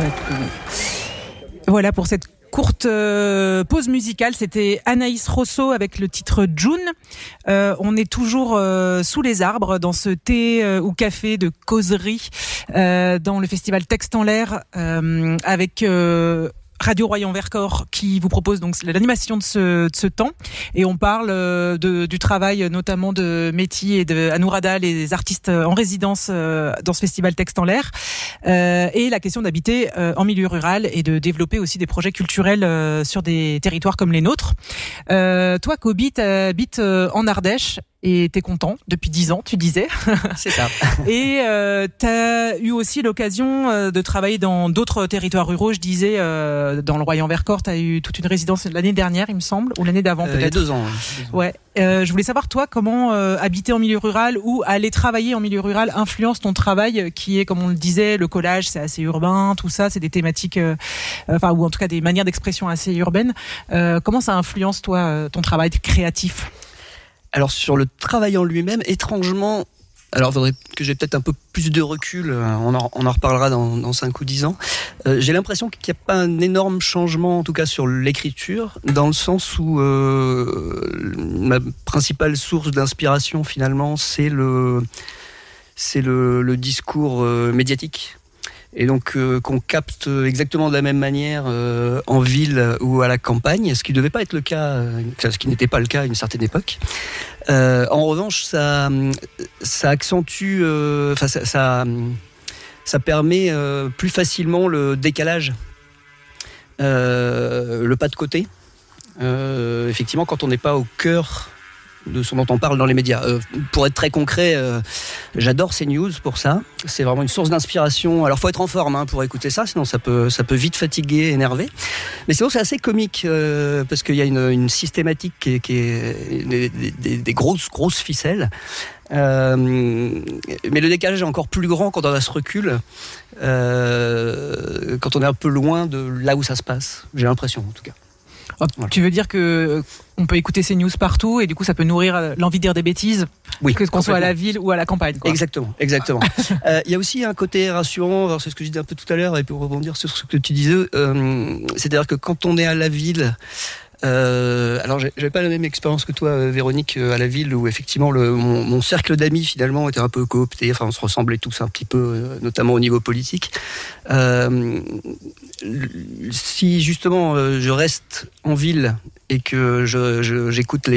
Voilà pour cette courte pause musicale, c'était Anaïs Rosso avec le titre June. On est toujours sous les arbres dans ce thé ou café de causerie dans le festival Texte en l'air avec Radio Royan Vercors qui vous propose donc l'animation de ce temps, et on parle du travail notamment de Métis et de Anourada, les artistes en résidence dans ce festival Texte en l'air, et la question d'habiter en milieu rural et de développer aussi des projets culturels sur des territoires comme les nôtres. Toi, Kobi, t'habites en Ardèche et t'es content depuis 10 ans, tu disais. C'est ça. Et t'as eu aussi l'occasion de travailler dans d'autres territoires ruraux. Je disais, dans le Royan Vercors, t'as eu toute une résidence l'année dernière, il me semble, ou l'année d'avant peut-être. Il y a 2 ans. Ouais. Je voulais savoir, toi, comment habiter en milieu rural ou aller travailler en milieu rural influence ton travail, qui est, comme on le disait, le collage, c'est assez urbain, tout ça, c'est des thématiques, ou en tout cas des manières d'expression assez urbaines. Comment ça influence, toi, ton travail créatif ? Alors sur le travail en lui-même, étrangement, alors il faudrait que j'ai peut-être un peu plus de recul, on en reparlera dans 5 ou 10 ans. J'ai l'impression qu'il n'y a pas un énorme changement, en tout cas sur l'écriture, dans le sens où ma principale source d'inspiration finalement, c'est le discours médiatique. Et donc qu'on capte exactement de la même manière en ville ou à la campagne, ce qui ne devait pas être le cas, ce qui n'était pas le cas à une certaine époque. En revanche, ça accentue, ça permet plus facilement le décalage, le pas de côté. Effectivement, quand on n'est pas au cœur de ce dont on parle dans les médias. Pour être très concret, j'adore CNews pour ça. C'est vraiment une source d'inspiration. Alors, faut être en forme pour écouter ça, sinon ça peut vite fatiguer, énerver. Mais sinon, c'est assez comique parce qu'il y a une systématique qui est des grosses ficelles. Mais le décalage est encore plus grand quand on a ce recul, quand on est un peu loin de là où ça se passe. J'ai l'impression, en tout cas. Oh, voilà. Tu veux dire que on peut écouter ces news partout et du coup ça peut nourrir l'envie de dire des bêtises, oui, qu'on soit à la ville ou à la campagne, quoi. Exactement. Il y a aussi un côté rassurant, alors c'est ce que je disais un peu tout à l'heure, et pour rebondir sur ce que tu disais, c'est-à-dire que quand on est à la ville, alors j'avais pas la même expérience que toi, Véronique, à la ville, où effectivement mon cercle d'amis finalement était un peu coopté, enfin on se ressemblait tous un petit peu, notamment au niveau politique. Si justement je reste en ville et que j'écoute